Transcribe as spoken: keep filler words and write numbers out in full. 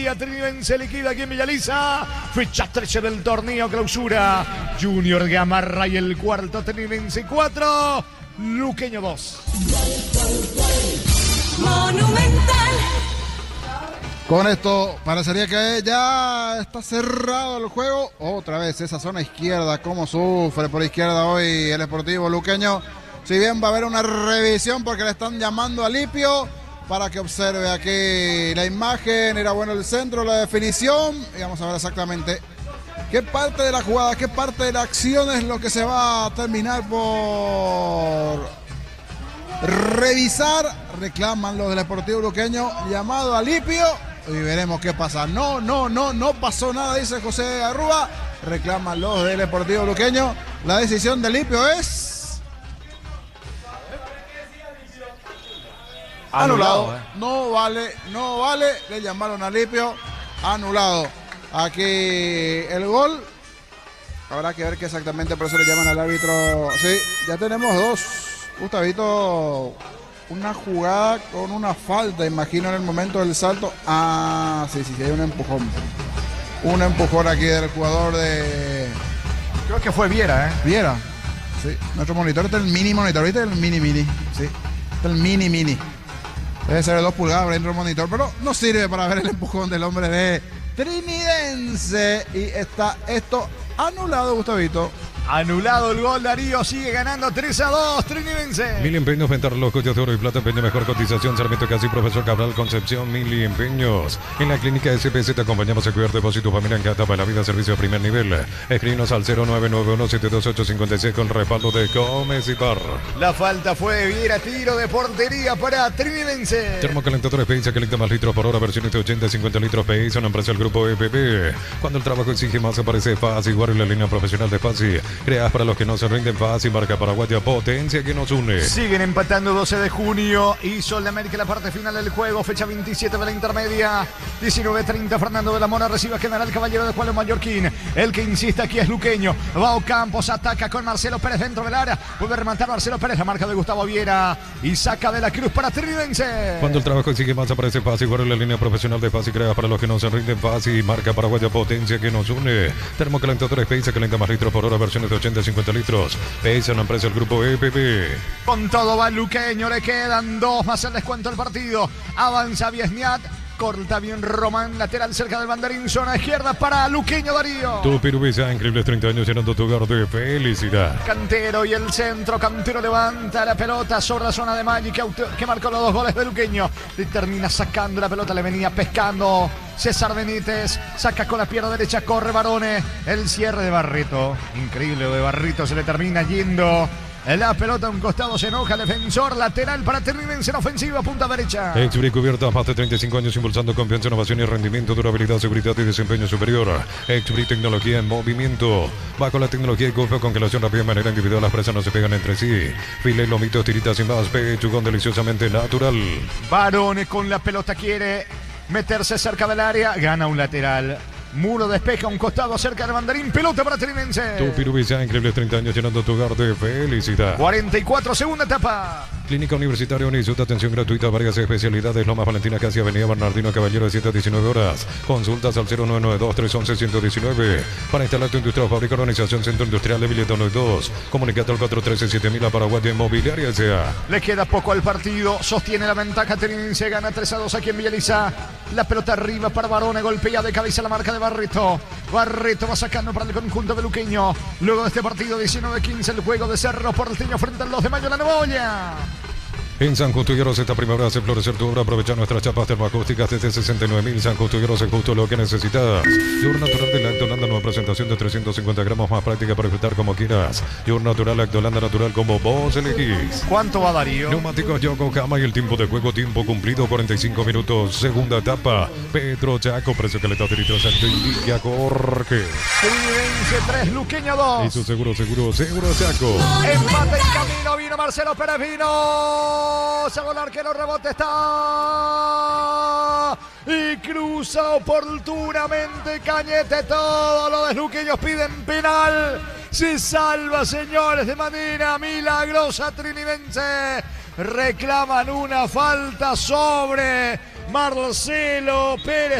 día Trinidense liquida aquí en Villaliza. Fecha trece del torneo clausura. Junior Gamarra y el cuarto Trinidense cuatro. Luqueño dos. Monumental. Con esto parecería que ya está cerrado el juego. Otra vez esa zona izquierda, cómo sufre por izquierda hoy el Sportivo Luqueño. Si bien va a haber una revisión porque le están llamando a Lipio para que observe aquí la imagen. Era bueno el centro, la definición. Y vamos a ver exactamente qué parte de la jugada, qué parte de la acción es lo que se va a terminar por revisar. Reclaman los del Sportivo Luqueño, llamado a Lipio. Y veremos qué pasa. No, no, no, no pasó nada, dice José Arrúa. Reclaman los del Sportivo Luqueño. La decisión de Lipio es anulado. anulado. No vale, no vale. Le llamaron a Lipio. Anulado. Aquí el gol. Habrá que ver qué exactamente, por eso le llaman al árbitro. Sí, ya tenemos dos. Gustavito, una jugada con una falta, imagino, en el momento del salto. Ah, sí, sí, sí, hay un empujón. Un empujón aquí del jugador de... Creo que fue Viera, ¿eh? Viera. Sí, nuestro monitor está el mini monitor, ¿viste? El mini mini. Sí, está el mini mini. Debe ser de dos pulgadas dentro del monitor, pero no sirve para ver el empujón del hombre de Trinidense. Y está esto anulado, Gustavito. Anulado el gol, Darío sigue ganando tres a dos, Trinidense. Mil empeños, venta reloj, joyas de oro y plata, vende mejor cotización, Sarmiento Casi, Profesor Cabral, Concepción, Mil empeños. En la clínica S P C te acompañamos a cuidar depósito familiar en cada etapa de la vida, servicio de primer nivel. Escríbenos al cero nueve nueve uno siete dos ocho cinco seis con respaldo de Gómez y Par. La falta fue de Viera, tiro de portería para Trinidense. Termocalentadores P I S, calienta más litros por hora, versiones de ochenta y cincuenta litros P I S, una empresa del grupo E P P. Cuando el trabajo exige más, aparece Fácil, igual la línea profesional de Fácil. Creas para los que no se rinden. Fácil, marca paraguaya, potencia que nos une. Siguen empatando doce de junio. Hizo el América la parte final del juego. Fecha veintisiete de la intermedia. diecinueve treinta. Fernando de la Mora recibe a General Caballero de Juan Mallorquín. El que insiste aquí es Luqueño. Va Ocampos, ataca con Marcelo Pérez dentro del área. Vuelve a rematar Marcelo Pérez. La marca de Gustavo Viera. Y saca de la cruz para Trinidense. Cuando el trabajo exige más, aparece Fácil, igual la línea profesional de Fácil. Creas para los que no se rinden. Fácil, marca paraguaya, potencia que nos une. Termocalentadores P I S, calienta más litros por hora, versiones de ochenta y cincuenta litros. P S, una empresa del grupo E P P. Con todo va Luqueño, le quedan dos más el descuento del partido. Avanza Viesniat, corta bien Román, lateral cerca del banderín, zona izquierda para Luqueño, Darío. Tu Pirubisa, increíbles treinta años llenando tu hogar de felicidad. Cantero y el centro, Cantero levanta la pelota sobre la zona de Maggi que, que marcó los dos goles de Luqueño. Y termina sacando la pelota, le venía pescando César Benítez, saca con la pierna derecha, corre Barone, el cierre de Barreto, increíble lo de Barreto, se le termina yendo la pelota a un costado, se enoja el defensor, lateral para Trinidense en ofensiva, punta derecha. Exbri cubierta, más de treinta y cinco años impulsando confianza, innovación y rendimiento, durabilidad, seguridad y desempeño superior. Exbri, tecnología en movimiento. Va con la tecnología y golpe, congelación rápida de manera individual, las presas no se pegan entre sí. Filet, lomitos, tiritas y más, pechugón deliciosamente natural. Barone con la pelota quiere meterse cerca del área, gana un lateral. Muro despeja un costado cerca del banderín. Pelota para Trinidense. Tu Pirubisa, increíbles treinta años llenando tu hogar de felicidad. cuarenta y cuatro, segunda etapa. Clínica Universitaria Unisud, atención gratuita, varias especialidades. Lomas Valentina Casi, Avenida Bernardino Caballero de siete a diecinueve horas. Consultas al cero nueve nueve dos, tres once, ciento diecinueve. Para instalar tu industria o fábrica, organización Centro Industrial de Villeta noventa y dos. Comunicate al cuatro uno tres siete mil a Paraguay Inmobiliaria S A. Le queda poco al partido. Sostiene la ventaja. Trinidense gana tres a dos aquí en Villaliza. La pelota arriba para Barone. Golpea de cabeza la marca de Barreto. Barreto va sacando para el conjunto de Luqueño. Luego de este partido, diecinueve quince, el juego de Cerro Porteño frente al dos de mayo, la Neboya. En San Justo Hierros esta primavera hace florecer tu obra. Aprovecha nuestras chapas termoacústicas desde sesenta y nueve mil. San Justo Hierros es justo lo que necesitas. Yogur Natural de Lactolanda, nueva presentación de trescientos cincuenta gramos, más práctica para disfrutar como quieras. Yogur Natural, Lactolanda natural como vos elegís. ¿Cuánto va, Darío? Neumáticos Yokohama y el tiempo de juego, tiempo cumplido, cuarenta y cinco minutos. Segunda etapa, Petro Chaco, precio calentado de litros alto, indica Jorge. Trinidense tres, Luqueño dos. Y su seguro, seguro, seguro Chaco. Empate en camino, vino Marcelo Pérez, vino. Salvo el arquero, rebote está. Y cruza oportunamente Cañete. Todos los luqueños piden penal. Se salva, señores, de manera milagrosa Trinidense. Reclaman una falta sobre Marcelo Pérez.